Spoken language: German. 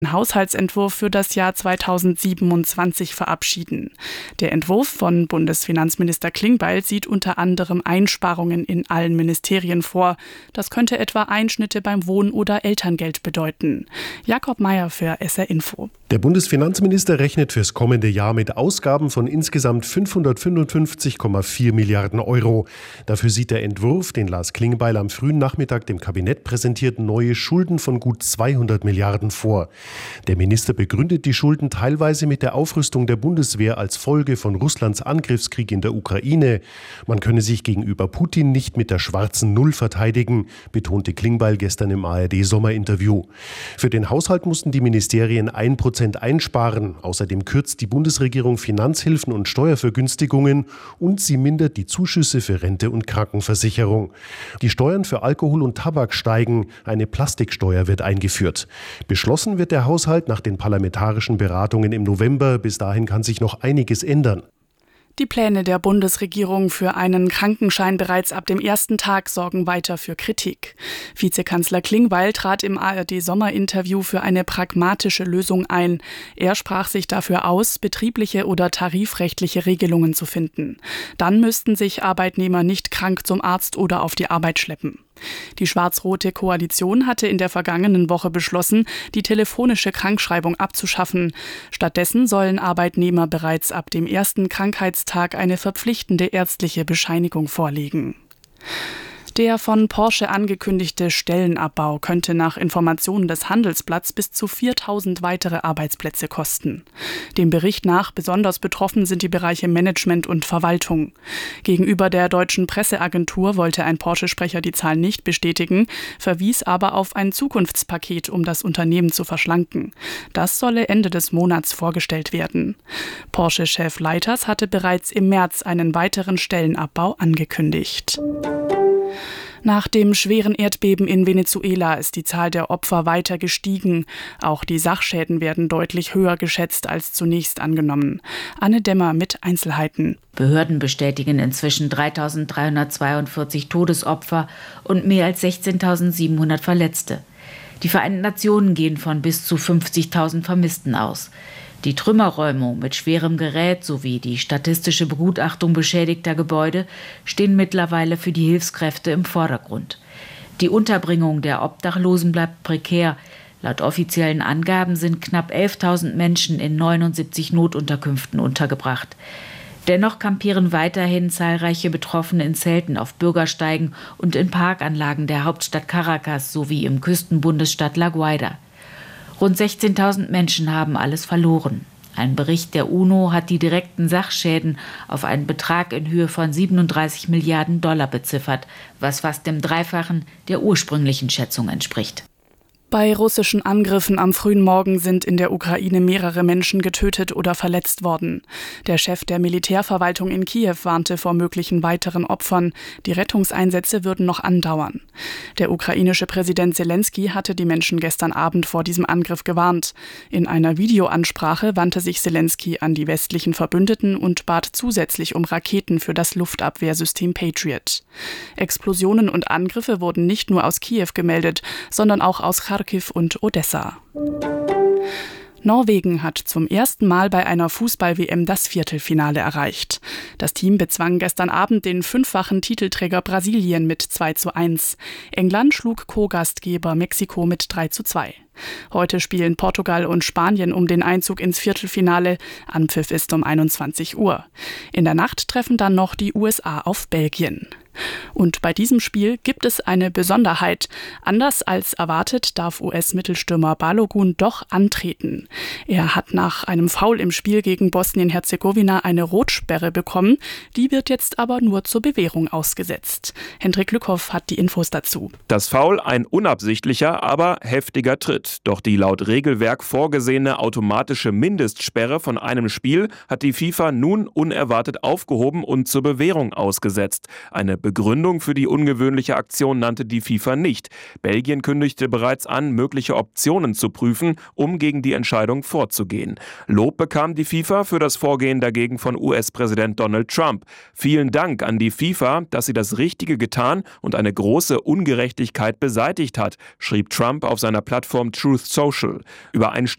Haushaltsentwurf für das Jahr 2027 verabschieden. Der Entwurf von Bundesfinanzminister Klingbeil sieht unter anderem Einsparungen in allen Ministerien vor. Das könnte etwa Einschnitte beim Wohn- oder Elterngeld bedeuten. Jakob Mayer für SR Info. Der Bundesfinanzminister rechnet fürs kommende Jahr mit Ausgaben von insgesamt 555,4 Milliarden Euro. Dafür sieht der Entwurf, den Lars Klingbeil am frühen Nachmittag dem Kabinett präsentiert, neue Schulden von gut 200 Milliarden vor. Der Minister begründet die Schulden teilweise mit der Aufrüstung der Bundeswehr als Folge von Russlands Angriffskrieg in der Ukraine. Man könne sich gegenüber Putin nicht mit der schwarzen Null verteidigen, betonte Klingbeil gestern im ARD-Sommerinterview. Für den Haushalt mussten die Ministerien 1% einsparen. Außerdem kürzt die Bundesregierung Finanzhilfen und Steuervergünstigungen und sie mindert die Zuschüsse für Rente und Krankenversicherung. Die Steuern für Alkohol und Tabak steigen. Eine Plastiksteuer wird eingeführt. Beschlossen wird der Haushalt nach den parlamentarischen Beratungen im November. Bis dahin kann sich noch einiges ändern. Die Pläne der Bundesregierung für einen Krankenschein bereits ab dem ersten Tag sorgen weiter für Kritik. Vizekanzler Klingbeil trat im ARD-Sommerinterview für eine pragmatische Lösung ein. Er sprach sich dafür aus, betriebliche oder tarifrechtliche Regelungen zu finden. Dann müssten sich Arbeitnehmer nicht krank zum Arzt oder auf die Arbeit schleppen. Die schwarz-rote Koalition hatte in der vergangenen Woche beschlossen, die telefonische Krankschreibung abzuschaffen. Stattdessen sollen Arbeitnehmer bereits ab dem ersten Krankheitstag eine verpflichtende ärztliche Bescheinigung vorlegen. Der von Porsche angekündigte Stellenabbau könnte nach Informationen des Handelsblatts bis zu 4.000 weitere Arbeitsplätze kosten. Dem Bericht nach besonders betroffen sind die Bereiche Management und Verwaltung. Gegenüber der deutschen Presseagentur wollte ein Porsche-Sprecher die Zahl nicht bestätigen, verwies aber auf ein Zukunftspaket, um das Unternehmen zu verschlanken. Das solle Ende des Monats vorgestellt werden. Porsche-Chef Leiters hatte bereits im März einen weiteren Stellenabbau angekündigt. Nach dem schweren Erdbeben in Venezuela ist die Zahl der Opfer weiter gestiegen. Auch die Sachschäden werden deutlich höher geschätzt als zunächst angenommen. Anne Dämmer mit Einzelheiten. Behörden bestätigen inzwischen 3.342 Todesopfer und mehr als 16.700 Verletzte. Die Vereinten Nationen gehen von bis zu 50.000 Vermissten aus. Die Trümmerräumung mit schwerem Gerät sowie die statistische Begutachtung beschädigter Gebäude stehen mittlerweile für die Hilfskräfte im Vordergrund. Die Unterbringung der Obdachlosen bleibt prekär. Laut offiziellen Angaben sind knapp 11.000 Menschen in 79 Notunterkünften untergebracht. Dennoch kampieren weiterhin zahlreiche Betroffene in Zelten auf Bürgersteigen und in Parkanlagen der Hauptstadt Caracas sowie im Küstenbundesstaat La Guaira. Rund 16.000 Menschen haben alles verloren. Ein Bericht der UNO hat die direkten Sachschäden auf einen Betrag in Höhe von 37 Milliarden Dollar beziffert, was fast dem Dreifachen der ursprünglichen Schätzung entspricht. Bei russischen Angriffen am frühen Morgen sind in der Ukraine mehrere Menschen getötet oder verletzt worden. Der Chef der Militärverwaltung in Kiew warnte vor möglichen weiteren Opfern. Die Rettungseinsätze würden noch andauern. Der ukrainische Präsident Selenskyj hatte die Menschen gestern Abend vor diesem Angriff gewarnt. In einer Videoansprache wandte sich Selenskyj an die westlichen Verbündeten und bat zusätzlich um Raketen für das Luftabwehrsystem Patriot. Explosionen und Angriffe wurden nicht nur aus Kiew gemeldet, sondern auch aus Kharkiv und Odessa. Norwegen hat zum ersten Mal bei einer Fußball-WM das Viertelfinale erreicht. Das Team bezwang gestern Abend den fünffachen Titelträger Brasilien mit 2:1. England schlug Co-Gastgeber Mexiko mit 3:2. Heute spielen Portugal und Spanien um den Einzug ins Viertelfinale. Anpfiff ist um 21 Uhr. In der Nacht treffen dann noch die USA auf Belgien. Und bei diesem Spiel gibt es eine Besonderheit. Anders als erwartet darf US-Mittelstürmer Balogun doch antreten. Er hat nach einem Foul im Spiel gegen Bosnien-Herzegowina eine Rotsperre bekommen. Die wird jetzt aber nur zur Bewährung ausgesetzt. Hendrik Lückhoff hat die Infos dazu. Das Foul ein unabsichtlicher, aber heftiger Tritt. Doch die laut Regelwerk vorgesehene automatische Mindestsperre von einem Spiel hat die FIFA nun unerwartet aufgehoben und zur Bewährung ausgesetzt. Eine Begründung für die ungewöhnliche Aktion nannte die FIFA nicht. Belgien kündigte bereits an, mögliche Optionen zu prüfen, um gegen die Entscheidung vorzugehen. Lob bekam die FIFA für das Vorgehen dagegen von US-Präsident Donald Trump. Vielen Dank an die FIFA, dass sie das Richtige getan und eine große Ungerechtigkeit beseitigt hat, schrieb Trump auf seiner Plattform Truth Social. Über ein